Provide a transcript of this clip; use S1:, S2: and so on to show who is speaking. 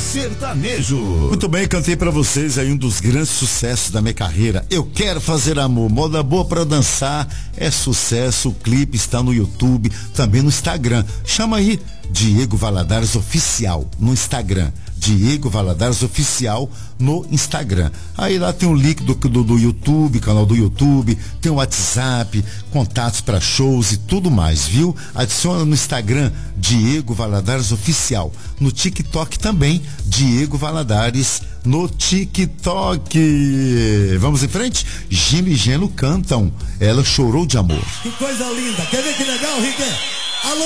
S1: sertanejo.
S2: Muito bem, cantei pra vocês aí um dos grandes sucessos da minha carreira. Eu Quero Fazer Amor, moda boa pra dançar, é sucesso. O clipe está no YouTube, também no Instagram. Chama aí Diego Valadares Oficial no Instagram. Diego Valadares Oficial no Instagram. Aí lá tem o link do YouTube, canal do YouTube, tem o WhatsApp, contatos para shows e tudo mais, viu? Adiciona no Instagram Diego Valadares Oficial. No TikTok também, Diego Valadares no TikTok. Vamos em frente? Gino e Geno cantam Ela Chorou de Amor.
S3: Que coisa linda. Quer ver que legal, Rick? Alô?